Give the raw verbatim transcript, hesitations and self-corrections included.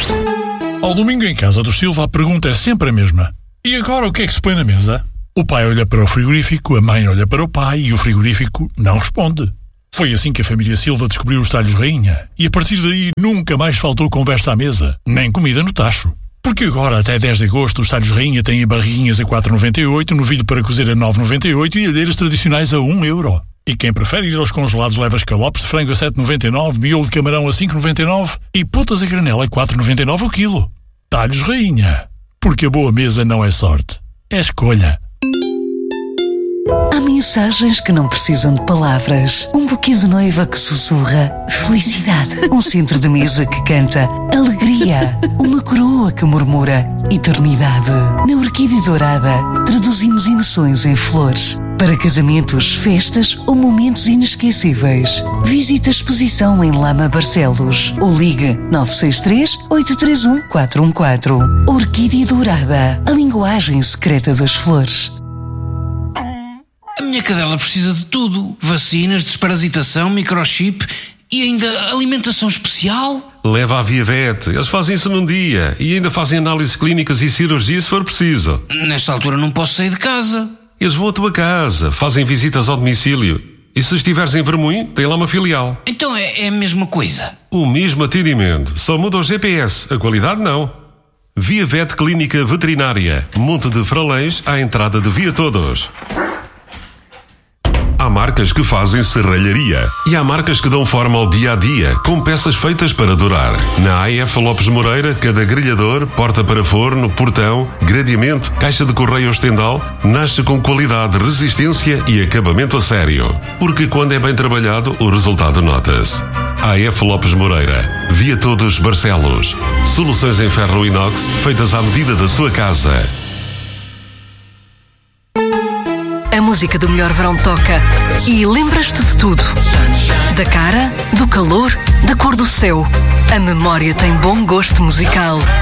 Ao domingo em casa do Silva a pergunta é sempre a mesma. E agora o que é que se põe na mesa? O pai olha para o frigorífico, a mãe olha para o pai e o frigorífico não responde. Foi assim que a família Silva descobriu os talhos rainha e a partir daí nunca mais faltou conversa à mesa, nem comida no tacho. Porque agora até dez de agosto os talhos rainha têm barriguinhas a quatro vírgula noventa e oito, novilho para cozer a nove vírgula noventa e oito e alheiras tradicionais a um euro. E quem prefere ir aos congelados leva escalopes de frango a sete vírgula noventa e nove, miolo de camarão a cinco vírgula noventa e nove e putas a granela a quatro vírgula noventa e nove o quilo. Talhos rainha. Porque a boa mesa não é sorte, é escolha. Há mensagens que não precisam de palavras. Um buquê de noiva que sussurra felicidade. Um centro de mesa que canta alegria. Uma coroa que murmura eternidade. Na Orquídea Dourada traduzimos emoções em flores. Para casamentos, festas ou momentos inesquecíveis. Visite a exposição em Lama Barcelos ou ligue nove seis três, oito três um, quatro um quatro. Orquídea Dourada, a linguagem secreta das flores. A minha cadela precisa de tudo. Vacinas, desparasitação, microchip e ainda alimentação especial. Leva à Viavet. Eles fazem isso num dia e ainda fazem análises clínicas e cirurgia se for preciso. Nesta altura não posso sair de casa. Eles vão à tua casa, fazem visitas ao domicílio. E se estiveres em Vermoim, tem lá uma filial. Então é, é a mesma coisa. O mesmo atendimento, só muda o G P S. A qualidade não. Viavet Clínica Veterinária. Monte de Fralães à entrada de Via Todos. Há marcas que fazem serralharia e há marcas que dão forma ao dia-a-dia, com peças feitas para durar. Na A F Lopes Moreira, cada grelhador, porta para forno, portão, gradeamento, caixa de correio ou estendal, nasce com qualidade, resistência e acabamento a sério. Porque quando é bem trabalhado, o resultado nota-se. A F Lopes Moreira, Via Todos Barcelos. Soluções em ferro inox feitas à medida da sua casa. A música do melhor verão toca e lembras-te de tudo. Da cara, do calor, da cor do céu. A memória tem bom gosto musical.